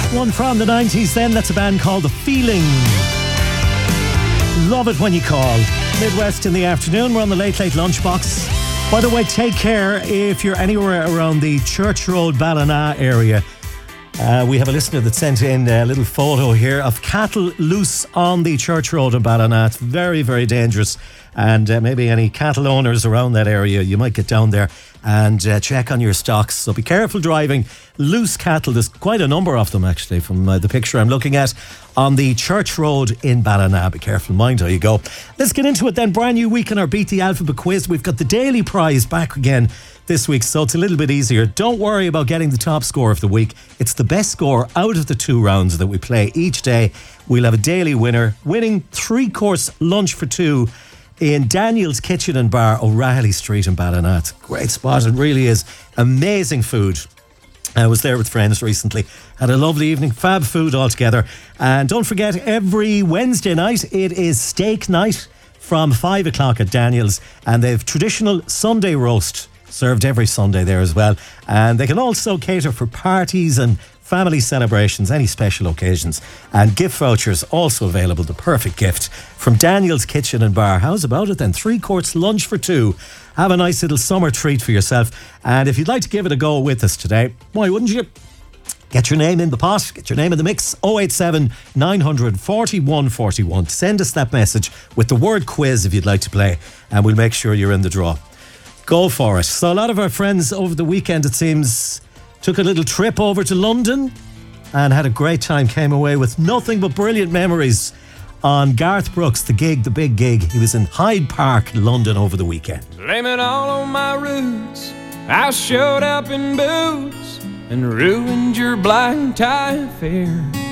One from the 90s then, that's a band called The Feeling. Love it when you call. Midwest in the afternoon, we're on the Late Late Lunchbox. By the way, take care if you're anywhere around the Church Road, Ballina area. We have a listener that sent in a little photo here of cattle loose on the Church Road in Ballina. It's very, very dangerous. And maybe any cattle owners around that area, you might get down there and check on your stocks. So be careful driving loose cattle. There's quite a number of them, actually, from the picture I'm looking at on the Church Road in Ballina. Be careful, mind how you go. Let's get into it then. Brand new week in our Beat the Alphabet quiz. We've got the daily prize back again this week, so it's a little bit easier. Don't worry about getting the top score of the week. It's the best score out of the 2 rounds that we play each day. We'll have a daily winner winning 3-course lunch for 2 in Daniel's Kitchen and Bar, O'Reilly Street in Ballina. It's a great spot. It really is. Amazing food. I was there with friends recently. Had a lovely evening. Fab food altogether. And don't forget, every Wednesday night, it is steak night from 5 o'clock at Daniel's. And they've traditional Sunday roast served every Sunday there as well. And they can also cater for parties and family celebrations, any special occasions. And gift vouchers also available, the perfect gift from Daniel's Kitchen and Bar. How's about it then? 3-course lunch for 2. Have a nice little summer treat for yourself. And if you'd like to give it a go with us today, why wouldn't you? Get your name in the pot, get your name in the mix. 087 900 4141. Send us that message with the word quiz if you'd like to play, and we'll make sure you're in the draw. Go for it. So a lot of our friends over the weekend, it seems, took a little trip over to London and had a great time, came away with nothing but brilliant memories on Garth Brooks, the big gig. He was in Hyde Park, London over the weekend. Blame it all on my roots. I showed up in boots and ruined your black tie affair.